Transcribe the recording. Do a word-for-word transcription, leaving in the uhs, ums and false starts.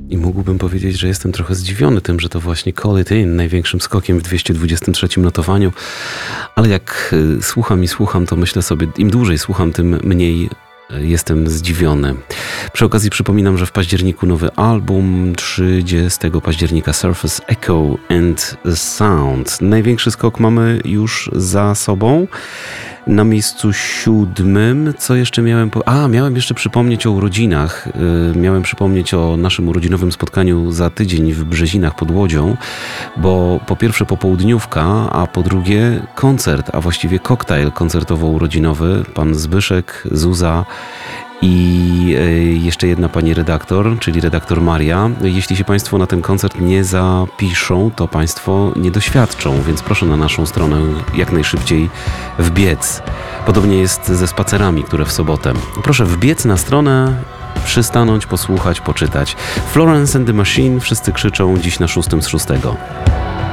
I mógłbym powiedzieć, że jestem trochę zdziwiony tym, że to właśnie Call It In, największym skokiem w dwieście dwudziestym trzecim notowaniu. Ale jak słucham i słucham, to myślę sobie, im dłużej słucham, tym mniej jestem zdziwiony. Przy okazji przypominam, że w październiku nowy album, trzydziestego października Surface Echo and Sound. Największy skok mamy już za sobą. Na miejscu siódmym, co jeszcze miałem... Po... A, miałem jeszcze przypomnieć o urodzinach. Yy, miałem przypomnieć o naszym urodzinowym spotkaniu za tydzień w Brzezinach pod Łodzią, bo po pierwsze popołudniówka, a po drugie koncert, a właściwie koktajl koncertowo-urodzinowy. Pan Zbyszek, Zuza i jeszcze jedna pani redaktor, czyli redaktor Maria. Jeśli się Państwo na ten koncert nie zapiszą, to Państwo nie doświadczą, więc proszę na naszą stronę jak najszybciej wbiec. Podobnie jest ze spacerami, które w sobotę. Proszę wbiec na stronę, przystanąć, posłuchać, poczytać. Florence and the Machine, wszyscy krzyczą dziś na szóstym z szóstego.